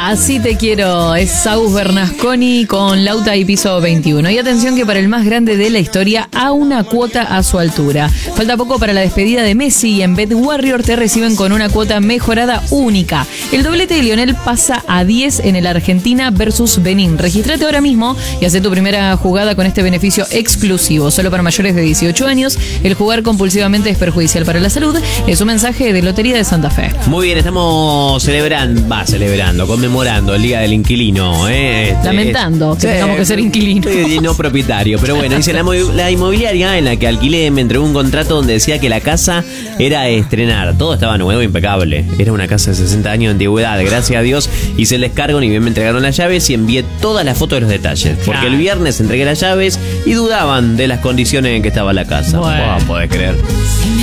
Así te quiero, es Saúl Bernasconi con Lauta y Piso 21. Y atención que para el más grande de la historia, a una cuota a su altura. Falta poco para la despedida de Messi y en Bet Warrior te reciben con una cuota mejorada única. El doblete de Lionel pasa a 10 en el Argentina versus Benín. Regístrate ahora mismo y haz tu primera jugada con este beneficio exclusivo. Solo para mayores de 18 años, el jugar compulsivamente es perjudicial para la salud. Es un mensaje de Lotería de Santa Fe. Muy bien, estamos celebrando, conmemorando el Día del Inquilino. Lamentando que tengamos que ser inquilinos. No propietario, pero bueno, dice la inmobiliaria en la que alquilé me entregó un contrato donde decía que la casa era a estrenar. Todo estaba nuevo, impecable. Era una casa de 60 años de antigüedad, gracias a Dios. Hice el descargo, ni bien me entregaron las llaves y envié todas las fotos de los detalles. Porque el viernes entregué las llaves y dudaban de las condiciones en que estaba la casa. Bueno. Podés creer.